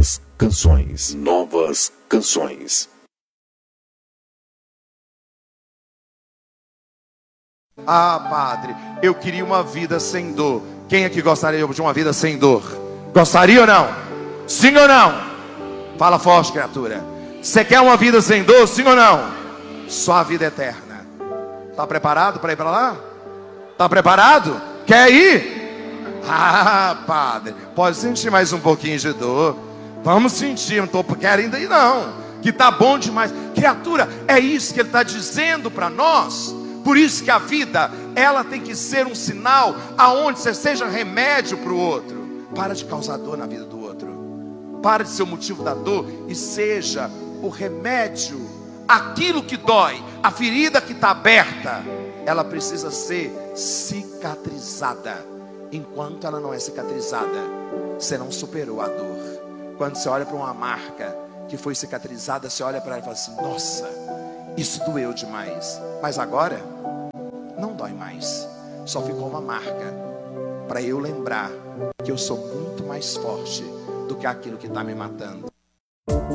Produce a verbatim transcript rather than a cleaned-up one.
Novas canções. Novas canções. Ah, padre, eu queria uma vida sem dor. Quem aqui gostaria de uma vida sem dor? Gostaria ou não? Sim ou não? Fala forte, criatura. Você quer uma vida sem dor, sim ou não? Só a vida eterna. Está preparado para ir para lá? Está preparado? Quer ir? Ah, padre, pode sentir mais um pouquinho de dor. Vamos sentir, não estou querendo ir não, que tá bom demais. Criatura, é isso que ele está dizendo para nós. Por isso que a vida, ela tem que ser um sinal aonde você seja remédio para o outro. Para de causar dor na vida do outro. Para de ser o motivo da dor e seja o remédio. Aquilo que dói, a ferida que está aberta, ela precisa ser cicatrizada. Enquanto ela não é cicatrizada, você não superou a dor. Quando você olha para uma marca que foi cicatrizada, você olha para ela e fala assim: nossa, isso doeu demais. Mas agora, não dói mais. Só ficou uma marca para eu lembrar que eu sou muito mais forte do que aquilo que está me matando.